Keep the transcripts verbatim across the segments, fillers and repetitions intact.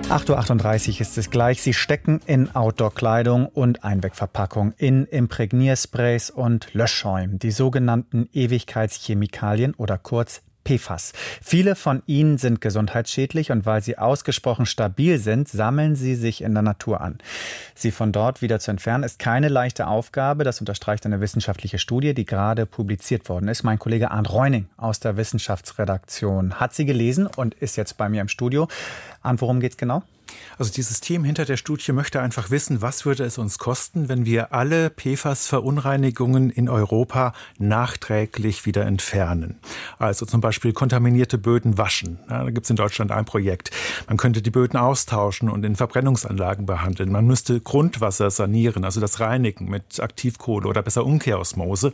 acht Uhr achtunddreißig ist es gleich. Sie stecken in Outdoor-Kleidung und Einwegverpackung, in Imprägniersprays und Löschschäumen, die sogenannten Ewigkeitschemikalien oder kurz P F A S. Viele von ihnen sind gesundheitsschädlich und weil sie ausgesprochen stabil sind, sammeln sie sich in der Natur an. Sie von dort wieder zu entfernen, ist keine leichte Aufgabe. Das unterstreicht eine wissenschaftliche Studie, die gerade publiziert worden ist. Mein Kollege Arndt Reuning aus der Wissenschaftsredaktion hat sie gelesen und ist jetzt bei mir im Studio. Arndt, worum geht's genau? Also dieses Team hinter der Studie möchte einfach wissen, was würde es uns kosten, wenn wir alle P F A S-Verunreinigungen in Europa nachträglich wieder entfernen. Also zum Beispiel kontaminierte Böden waschen. Ja, da gibt es in Deutschland ein Projekt. Man könnte die Böden austauschen und in Verbrennungsanlagen behandeln. Man müsste Grundwasser sanieren, also das Reinigen mit Aktivkohle oder besser Umkehrosmose.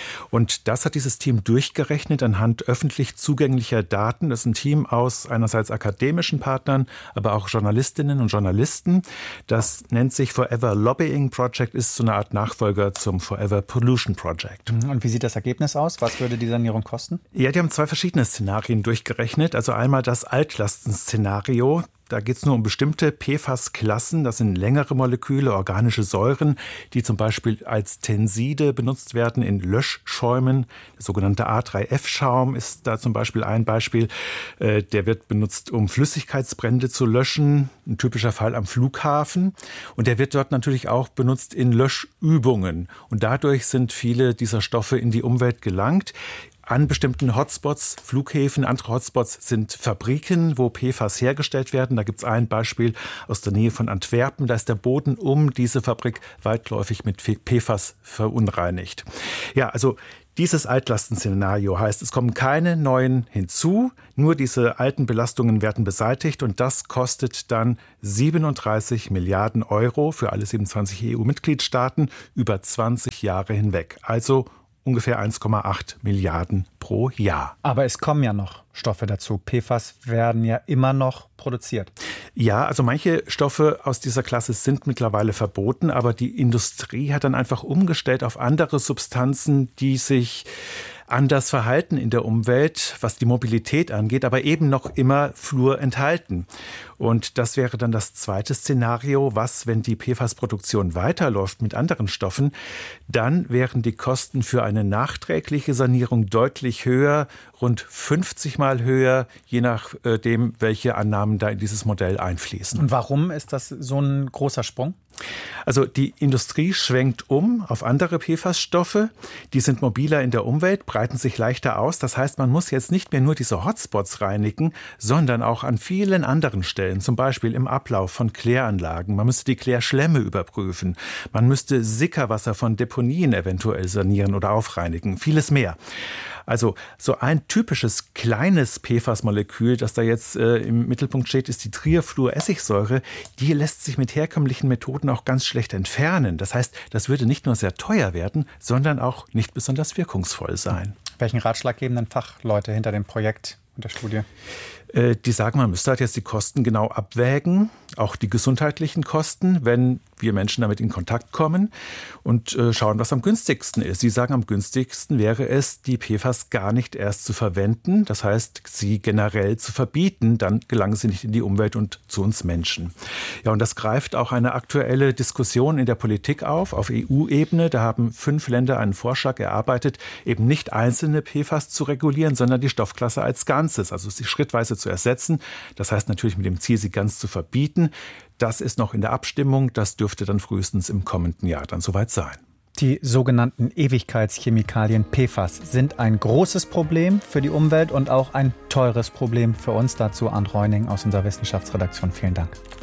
Und das hat dieses Team durchgerechnet anhand öffentlich zugänglicher Daten. Das ist ein Team aus einerseits akademischen Partnern, aber auch Journalistinnen und Journalisten. Das nennt sich Forever Lobbying Project, ist so eine Art Nachfolger zum Forever Pollution Project. Und wie sieht das Ergebnis aus? Was würde die Sanierung kosten? Ja, die haben zwei verschiedene Szenarien durchgerechnet. Also einmal das Altlastenszenario. Da geht es nur um bestimmte P F A S-Klassen. Das sind längere Moleküle, organische Säuren, die zum Beispiel als Tenside benutzt werden in Löschschäumen. Der sogenannte A drei F-Schaum ist da zum Beispiel ein Beispiel. Der wird benutzt, um Flüssigkeitsbrände zu löschen. Ein typischer Fall am Flughafen. Und der wird dort natürlich auch benutzt in Löschübungen. Und dadurch sind viele dieser Stoffe in die Umwelt gelangt. An bestimmten Hotspots, Flughäfen, andere Hotspots sind Fabriken, wo P F A S hergestellt werden. Da gibt es ein Beispiel aus der Nähe von Antwerpen. Da ist der Boden um diese Fabrik weitläufig mit P F A S verunreinigt. Ja, also dieses Altlastenszenario heißt, es kommen keine neuen hinzu, nur diese alten Belastungen werden beseitigt und das kostet dann siebenunddreißig Milliarden Euro für alle siebenundzwanzig E U-Mitgliedstaaten über zwanzig Jahre hinweg. Also ungefähr eins Komma acht Milliarden pro Jahr. Aber es kommen ja noch Stoffe dazu. P F A S werden ja immer noch produziert. Ja, also manche Stoffe aus dieser Klasse sind mittlerweile verboten, aber die Industrie hat dann einfach umgestellt auf andere Substanzen, die sich anders verhalten in der Umwelt, was die Mobilität angeht, aber eben noch immer Fluor enthalten. Und das wäre dann das zweite Szenario, was, wenn die P F A S-Produktion weiterläuft mit anderen Stoffen, dann wären die Kosten für eine nachträgliche Sanierung deutlich höher, rund fünfzig Mal höher, je nachdem, welche Annahmen da in dieses Modell einfließen. Und warum ist das so ein großer Sprung? Also die Industrie schwenkt um auf andere P F A S-Stoffe. Die sind mobiler in der Umwelt, breiten sich leichter aus. Das heißt, man muss jetzt nicht mehr nur diese Hotspots reinigen, sondern auch an vielen anderen Stellen, zum Beispiel im Ablauf von Kläranlagen. Man müsste die Klärschlemme überprüfen. Man müsste Sickerwasser von Deponien eventuell sanieren oder aufreinigen. Vieles mehr. Also so ein typisches kleines P F A S-Molekül, das da jetzt äh, im Mittelpunkt steht, ist die Trifluoressigsäure. Die lässt sich mit herkömmlichen Methoden auch ganz schlecht entfernen. Das heißt, das würde nicht nur sehr teuer werden, sondern auch nicht besonders wirkungsvoll sein. Welchen Ratschlag geben denn Fachleute hinter dem Projekt und der Studie? Äh, die sagen, man müsste halt jetzt die Kosten genau abwägen, auch die gesundheitlichen Kosten, wenn wir Menschen damit in Kontakt kommen und äh, schauen, was am günstigsten ist. Sie sagen, am günstigsten wäre es, die P F A S gar nicht erst zu verwenden, das heißt, sie generell zu verbieten, dann gelangen sie nicht in die Umwelt und zu uns Menschen. Ja, und das greift auch eine aktuelle Diskussion in der Politik auf, auf E U-Ebene. Da haben fünf Länder einen Vorschlag erarbeitet, eben nicht einzelne P F A S zu regulieren, sondern die Stoffklasse als Ganzes, also sie schrittweise zu ersetzen. Das heißt natürlich mit dem Ziel, sie ganz zu verbieten. Das ist noch in der Abstimmung. Das dürfte dann frühestens im kommenden Jahr dann soweit sein. Die sogenannten Ewigkeitschemikalien P F A S sind ein großes Problem für die Umwelt und auch ein teures Problem für uns. Dazu Arndt Reuning aus unserer Wissenschaftsredaktion. Vielen Dank.